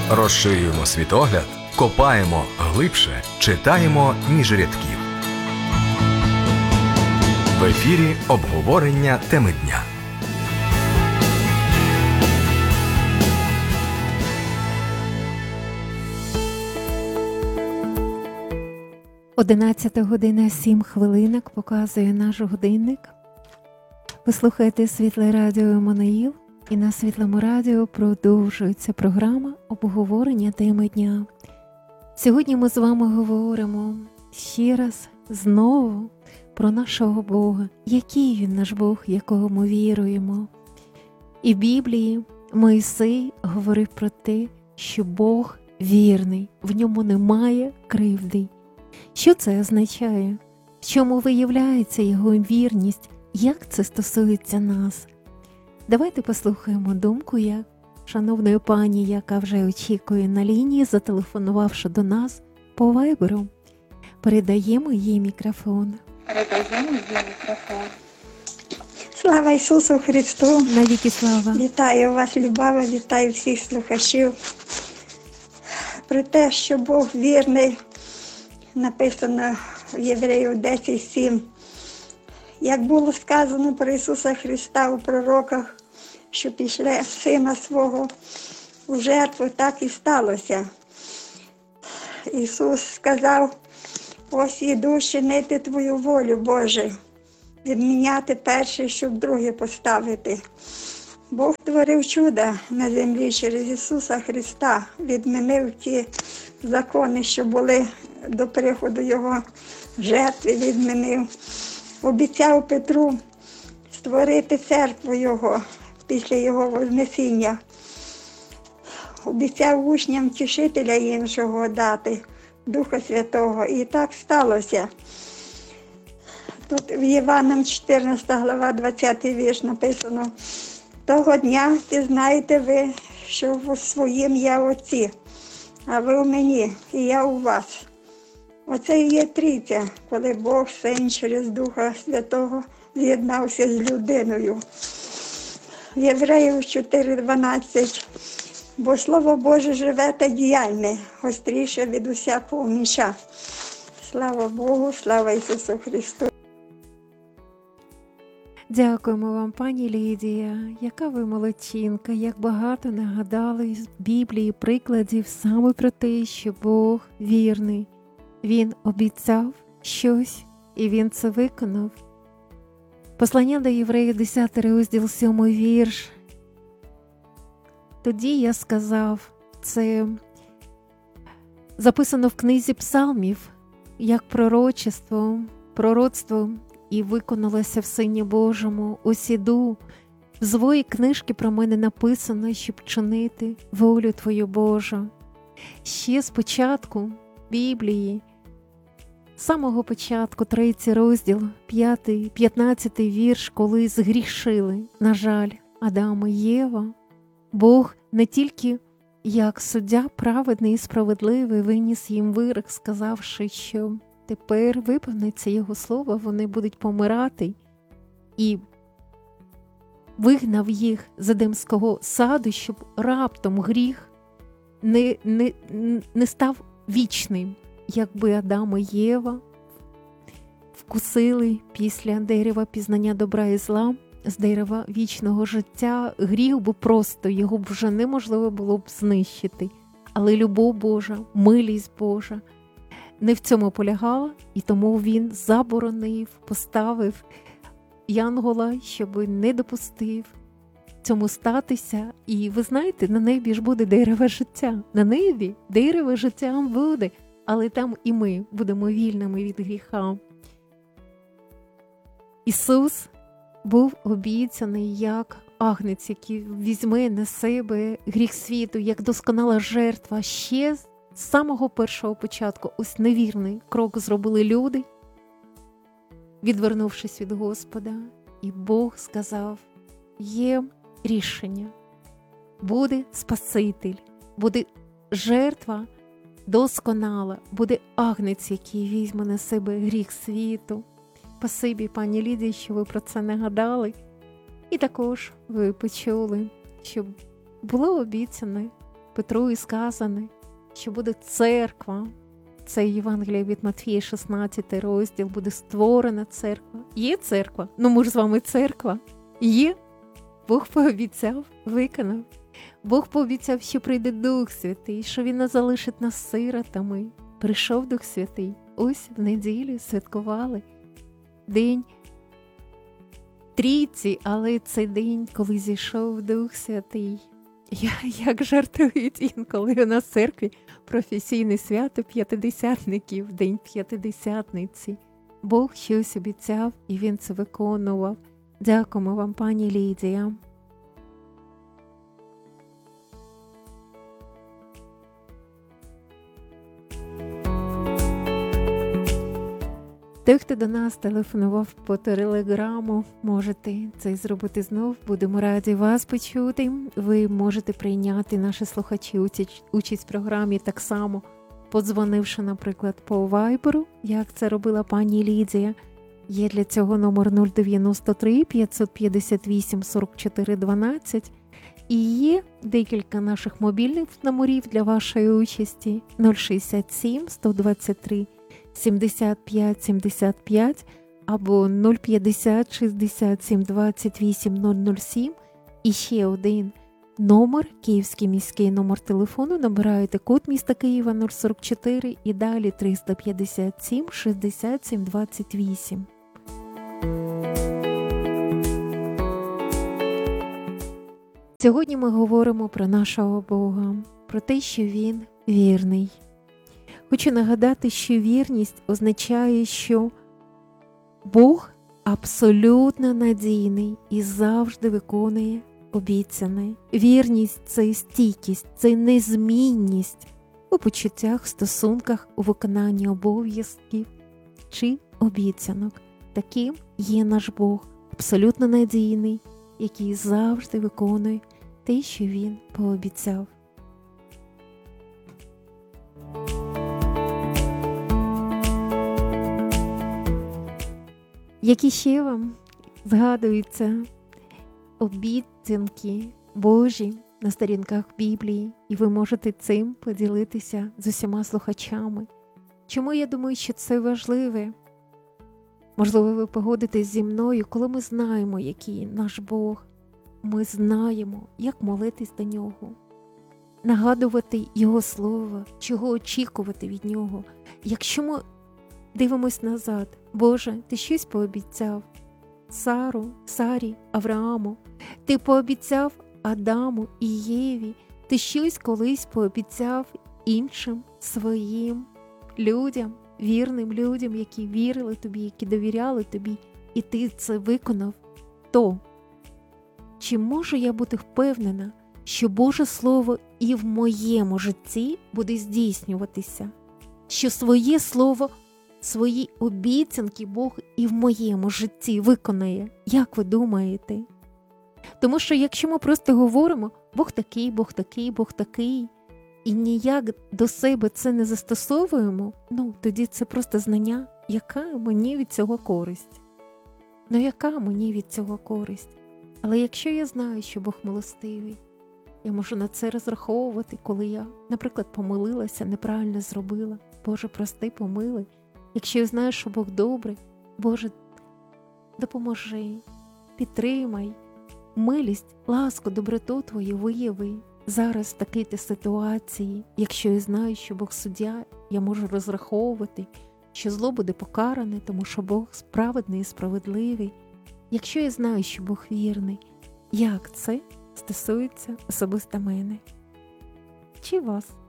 Розширюємо світогляд, копаємо глибше, читаємо між рядків. В ефірі обговорення теми дня. Одинадцята година 7 хвилинок показує наш годинник. Ви слухаєте Світле радіо Еммануїл, і на Світлому радіо продовжується програма обговорення теми дня. Сьогодні ми з вами говоримо ще раз, знову, про нашого Бога. Який Він наш Бог, якого ми віруємо. І в Біблії Мойсей говорив про те, що Бог вірний, в ньому немає кривди. Що це означає? В чому виявляється його вірність? Як це стосується нас? Давайте послухаємо думку шановної пані, яка вже очікує на лінії, зателефонувавши до нас по вайберу. Передаємо їй мікрофон. Слава Ісусу Христу! Навіки слава! Вітаю вас, Любава, вітаю всіх слухачів. Про те, що Бог вірний, написано в Євреїв 10:7. Як було сказано про Ісуса Христа у пророках, що пішле Сина Свого у жертву, так і сталося. Ісус сказав: ось іду чинити Твою волю, Боже, відміняти перше, щоб друге поставити. Бог творив чуда на землі через Ісуса Христа, відмінив ті закони, що були до приходу Його жертви, відмінив. Обіцяв Петру створити церкву Його після Його вознесіння. Обіцяв учням тішителя іншого дати, Духа Святого. І так сталося. Тут в Євангелії 14 глава, 20 вірш написано: того дня пізнаєте ви, що в своїм я Отці, а ви у мені, і я у вас. Оце і є трійця, коли Бог Син через Духа Святого з'єднався з людиною. В Євреїв 4:12. Бо Слово Боже живе та діяльне, гостріше від усякого меча. Слава Богу, слава Ісусу Христу. Дякуємо вам, пані Лідія. Яка ви молодчинка, як багато нагадали з Біблії прикладів саме про те, що Бог вірний. Він обіцяв щось, і Він це виконав. Послання до Євреїв, 10 розділ, 7 вірш. Тоді я сказав, це записано в книзі Псалмів, як пророцтво, і виконалося в Сині Божому. Ось іду, в свої книжки про мене написано, щоб чинити волю Твою Божу. Ще з початку Біблії, з самого початку, 3 розділ, 15 вірш, коли згрішили, на жаль, Адам і Єва, Бог не тільки як суддя праведний і справедливий виніс їм вирок, сказавши, що тепер виповниться Його слово, вони будуть помирати, і вигнав їх з Едемського саду, щоб раптом гріх не став вічним. Якби Адам і Єва вкусили після дерева пізнання добра і зла, з дерева вічного життя, гріх би просто, його б вже неможливо було б знищити. Але любов Божа, милість Божа не в цьому полягала, і тому Він заборонив, поставив янгола, щоб не допустив цьому статися. І ви знаєте, на небі ж буде дерево життя. На небі дерево життя буде, але там і ми будемо вільними від гріха. Ісус був обіцяний як агнець, який візьме на себе гріх світу, як досконала жертва. Ще з самого першого початку ось невірний крок зробили люди, відвернувшись від Господа. І Бог сказав, є рішення, буде Спаситель, буде жертва досконала, буде агнець, який візьме на себе гріх світу. Спасибі, пані Лідії, що ви про це нагадали. І також ви почули, що було обіцяне Петру і сказане, що буде церква. Це Євангеліє від Матфія, 16 розділ, буде створена церква. Є церква? Ну ми ж з вами церква. Є. Бог пообіцяв, виконав. Бог пообіцяв, що прийде Дух Святий, що Він не залишить нас сиротами. Прийшов Дух Святий. Ось в неділю святкували День Трійці, але це день, коли зійшов Дух Святий. Як жартують інколи у нас в церкві професійне свято п'ятидесятників, День П'ятидесятниці. Бог щось обіцяв, і Він це виконував. Дякуємо вам, пані Лідія. Той, хто до нас телефонував по телеграму, можете це зробити знов. Будемо раді вас почути. Ви можете прийняти, наші слухачі, участь в програмі так само, подзвонивши, наприклад, по вайберу, як це робила пані Лідія. Є для цього номер 093 558 44 12. І є декілька наших мобільних номерів для вашої участі. 067 123 75 75 або 050 67 28 007. І ще один номер, київський міський номер телефону, набираєте код міста Києва 044 і далі 357 67 28. Сьогодні ми говоримо про нашого Бога, про те, що Він вірний. Хочу нагадати, що вірність означає, що Бог абсолютно надійний і завжди виконує обіцяне. Вірність – це стійкість, це незмінність у почуттях, стосунках, у виконанні обов'язків чи обіцянок. Таким є наш Бог, абсолютно надійний, який завжди виконує те, що Він пообіцяв. Які ще вам згадуються обіцянки Божі на сторінках Біблії, і ви можете цим поділитися з усіма слухачами. Чому я думаю, що це важливе? Можливо, ви погодитесь зі мною, коли ми знаємо, який наш Бог. Ми знаємо, як молитись до Нього, нагадувати Його Слово, чого очікувати від Нього. Якщо ми дивимось назад, Боже, Ти щось пообіцяв Сарі, Аврааму, Ти пообіцяв Адаму і Єві, Ти щось колись пообіцяв іншим своїм людям, вірним людям, які вірили Тобі, які довіряли Тобі, і Ти це виконав, то чи можу я бути впевнена, що Боже Слово і в моєму житті буде здійснюватися? Що своє Слово, свої обіцянки Бог і в моєму житті виконає? Як ви думаєте? Тому що якщо ми просто говоримо Бог такий, Бог такий, Бог такий, і ніяк до себе це не застосовуємо, тоді це просто знання, яка мені від цього користь? Яка мені від цього користь? Але якщо я знаю, що Бог милостивий, я можу на це розраховувати, коли я, наприклад, помилилася, неправильно зробила. Боже, прости, помилуй. Якщо я знаю, що Бог добрий, Боже, допоможи, підтримай, милість, ласку, доброту Твою вияви. Зараз в такій-то ситуації, якщо я знаю, що Бог суддя, я можу розраховувати, що зло буде покаране, тому що Бог справедний і справедливий. Якщо я знаю, що Бог вірний, як це стосується особисто мене? Чи вас?